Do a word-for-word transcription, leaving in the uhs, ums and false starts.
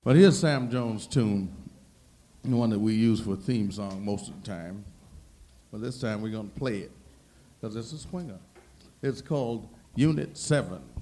But here's Sam Jones' tune, the one that we use for a theme song most of the time. But this time we're going to play it because it's a swinger. It's called Unit seven.